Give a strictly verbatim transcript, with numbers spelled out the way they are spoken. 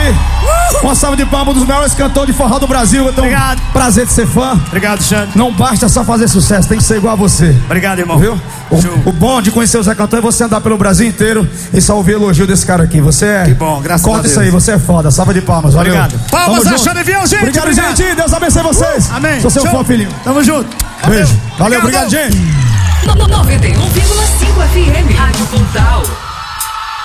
aí. Uma salva de palmas, um dos melhores cantores de forró do Brasil. Então, obrigado. Prazer de ser fã. Obrigado, Xande. Não basta só fazer sucesso, tem que ser igual a você. Obrigado, irmão. Viu? O, o bom de conhecer o Zé Cantor é você andar pelo Brasil inteiro e só ouvir elogio desse cara aqui. Você é. Que bom, graças a Deus. Conta isso aí, você é foda. Salva de palmas, valeu. Obrigado. Palmas a Xande Avião, gente. Obrigado, obrigado, gente. Deus abençoe vocês. Amém. Sou seu fã, filhinho. Tamo junto. Beijo. Valeu, Obrigado, obrigado, gente. noventa e um vírgula cinco F M Rádio Pontal.